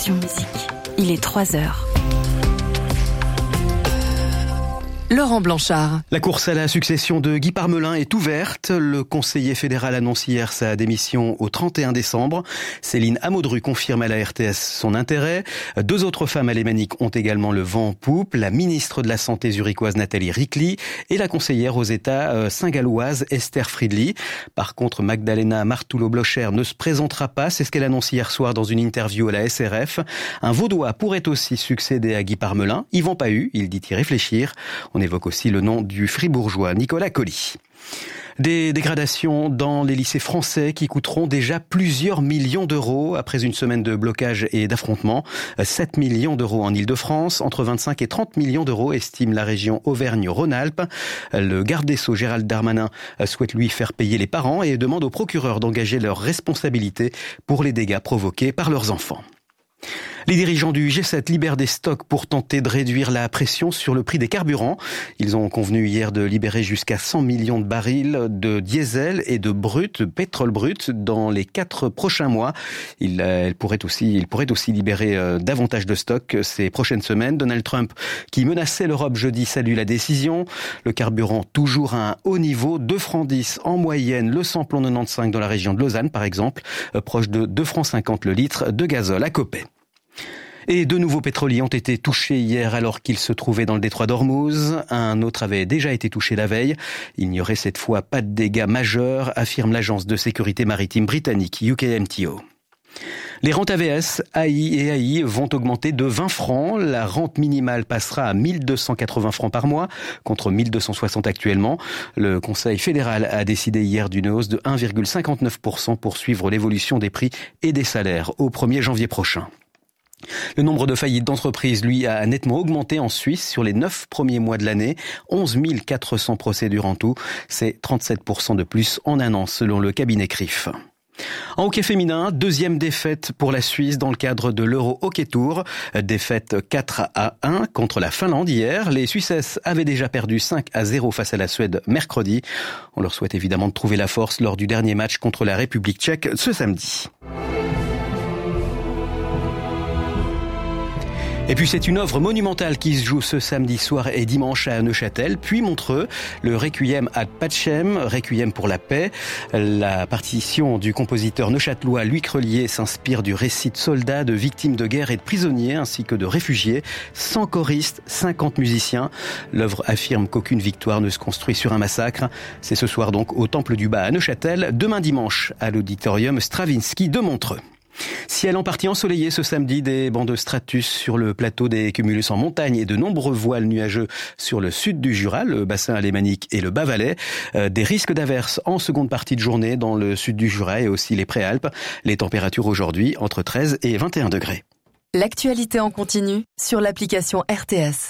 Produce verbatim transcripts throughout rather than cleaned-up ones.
Option Musique. Il est trois heures. Laurent Blanchard. La course à la succession de Guy Parmelin est ouverte. Le conseiller fédéral annonce hier sa démission au trente et un décembre. Céline Amodru confirme à la R T S son intérêt. Deux autres femmes alémaniques ont également le vent en poupe. La ministre de la Santé zurichoise Nathalie Rickli et la conseillère aux États saint-galloise Esther Friedli. Par contre, Magdalena Martullo-Blocher ne se présentera pas. C'est ce qu'elle annonce hier soir dans une interview à la S R F. Un Vaudois pourrait aussi succéder à Guy Parmelin. Yvan Pahu, il dit y réfléchir. On évoque aussi le nom du fribourgeois Nicolas Colli. Des dégradations dans les lycées français qui coûteront déjà plusieurs millions d'euros après une semaine de blocage et d'affrontements. sept millions d'euros en Île-de-France, entre vingt-cinq et trente millions d'euros estime la région Auvergne-Rhône-Alpes. Le garde des Sceaux Gérald Darmanin souhaite lui faire payer les parents et demande aux procureurs d'engager leurs responsabilités pour les dégâts provoqués par leurs enfants. Les dirigeants du G sept libèrent des stocks pour tenter de réduire la pression sur le prix des carburants. Ils ont convenu hier de libérer jusqu'à cent millions de barils de diesel et de brut, de pétrole brut, dans les quatre prochains mois. Ils, euh, pourraient aussi, ils pourraient aussi libérer euh, davantage de stocks ces prochaines semaines. Donald Trump, qui menaçait l'Europe jeudi, salue la décision. Le carburant toujours à un haut niveau, deux francs dix en moyenne, le samplon quatre-vingt-quinze dans la région de Lausanne par exemple, euh, proche de deux francs cinquante le litre de gazole à Coppet. Et deux nouveaux pétroliers ont été touchés hier alors qu'ils se trouvaient dans le détroit d'Ormuz. Un autre avait déjà été touché la veille. Il n'y aurait cette fois pas de dégâts majeurs, affirme l'agence de sécurité maritime britannique U K M T O. Les rentes A V S, A I et A I vont augmenter de vingt francs. La rente minimale passera à mille deux cent quatre-vingts francs par mois, contre mille deux cent soixante actuellement. Le Conseil fédéral a décidé hier d'une hausse de un virgule cinquante-neuf pour cent pour suivre l'évolution des prix et des salaires au premier janvier prochain. Le nombre de faillites d'entreprises, lui, a nettement augmenté en Suisse sur les neuf premiers mois de l'année. onze mille quatre cents procédures en tout. C'est trente-sept pour cent de plus en un an, selon le cabinet C R I F. En hockey féminin, deuxième défaite pour la Suisse dans le cadre de l'Euro Hockey Tour. Défaite quatre à un contre la Finlande hier. Les Suissesses avaient déjà perdu cinq à zéro face à la Suède mercredi. On leur souhaite évidemment de trouver la force lors du dernier match contre la République tchèque ce samedi. Et puis c'est une œuvre monumentale qui se joue ce samedi soir et dimanche à Neuchâtel, puis Montreux, le Requiem ad Pacem, Requiem pour la paix. La partition du compositeur neuchâtelois Louis Crelier s'inspire du récit de soldats, de victimes de guerre et de prisonniers, ainsi que de réfugiés. cent choristes, cinquante musiciens. L'œuvre affirme qu'aucune victoire ne se construit sur un massacre. C'est ce soir donc au Temple du Bas à Neuchâtel, demain dimanche à l'auditorium Stravinsky de Montreux. Ciel en partie ensoleillé ce samedi, des bancs de stratus sur le plateau des cumulus en montagne et de nombreux voiles nuageux sur le sud du Jura, le bassin alémanique et le Bas-Valais. Euh, des risques d'averses en seconde partie de journée dans le sud du Jura et aussi les Préalpes. Les températures aujourd'hui entre treize et vingt et un degrés. L'actualité en continu sur l'application R T S.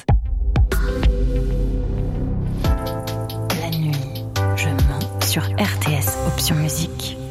La nuit, je mens sur R T S Option Musique.